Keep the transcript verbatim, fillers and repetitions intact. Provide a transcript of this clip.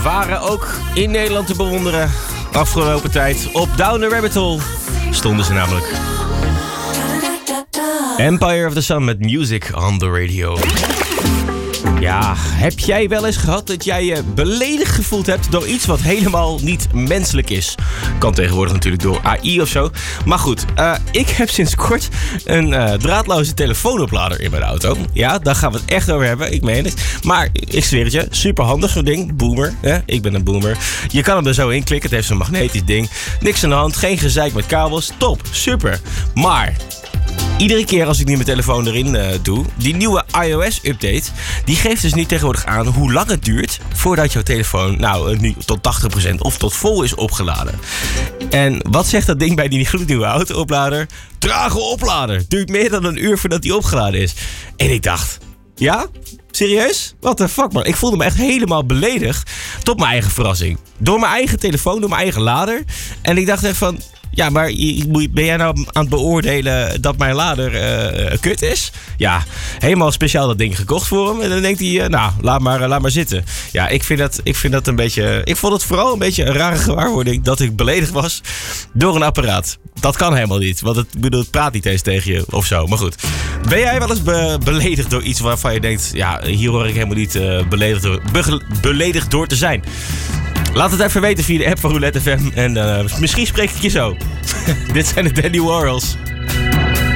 waren ook in Nederland te bewonderen. Afgelopen tijd op Down the Rabbit Hole stonden ze namelijk. Empire of the Sun met Music on the Radio. Ja, heb jij wel eens gehad dat jij je beledigd gevoeld hebt door iets wat helemaal niet menselijk is? Kan tegenwoordig natuurlijk door A I of zo. Maar goed, uh, ik heb sinds kort een uh, draadloze telefoonoplader in mijn auto. Ja, daar gaan we het echt over hebben, ik meen het. Maar ik zweer het je, super handig zo'n ding. Boomer, hè? Ik ben een boomer. Je kan hem er zo in klikken, het heeft zo'n magnetisch ding. Niks aan de hand, geen gezeik met kabels. Top, super. Maar iedere keer als ik nu mijn telefoon erin uh, doe, die nieuwe iOS-update, die geeft dus niet tegenwoordig aan hoe lang het duurt voordat jouw telefoon nou nu tot tachtig procent of tot vol is opgeladen. En wat zegt dat ding bij die gloednieuwe auto-oplader? Trage oplader. Duurt meer dan een uur voordat die opgeladen is. En ik dacht, ja? Serieus? What the fuck, man? Ik voelde me echt helemaal beledigd, tot mijn eigen verrassing. Door mijn eigen telefoon, door mijn eigen lader. En ik dacht echt van, ja, maar ben jij nou aan het beoordelen dat mijn lader uh, kut is? Ja, helemaal speciaal dat ding gekocht voor hem. En dan denkt hij, uh, nou, laat maar, uh, laat maar zitten. Ja, ik vind, dat, ik vind dat een beetje... Ik vond het vooral een beetje een rare gewaarwording dat ik beledigd was door een apparaat. Dat kan helemaal niet, want het, bedoel, het praat niet eens tegen je of zo. Maar goed, ben jij wel eens be- beledigd door iets waarvan je denkt, ja, hier hoor ik helemaal niet uh, beledigd, door, be- beledigd door te zijn? Laat het even weten via de app van Roulette F M en uh, misschien spreek ik je zo. Dit zijn de Dandy Warhols.